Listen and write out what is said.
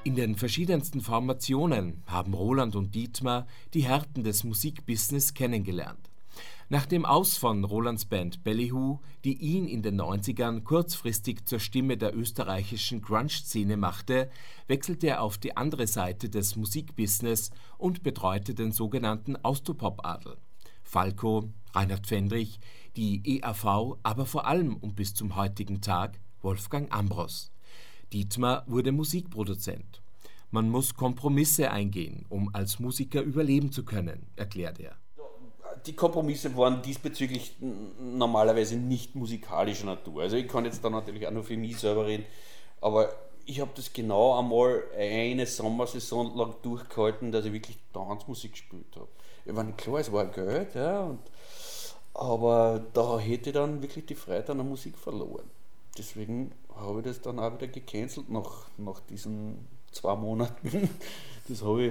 In den verschiedensten Formationen haben Roland und Dietmar die Härten des Musikbusiness kennengelernt. Nach dem Aus von Rolands Band Ballyhoo, die ihn in den 90ern kurzfristig zur Stimme der österreichischen Grunge-Szene machte, wechselte er auf die andere Seite des Musikbusiness und betreute den sogenannten Austropop-Adel. Falco, Reinhard Fendrich, die EAV, aber vor allem und bis zum heutigen Tag Wolfgang Ambros. Dietmar wurde Musikproduzent. Man muss Kompromisse eingehen, um als Musiker überleben zu können, erklärt er. Die Kompromisse waren diesbezüglich normalerweise nicht musikalischer Natur. Also ich kann jetzt da natürlich auch nur für mich selber reden, aber ich habe das genau einmal eine Sommersaison lang durchgehalten, dass ich wirklich Tanzmusik gespielt habe. Ich meine, klar, es war Geld, ja, aber da hätte ich dann wirklich die Freude an der Musik verloren. Deswegen habe ich das dann auch wieder gecancelt nach diesen 2 Monaten. Das habe ich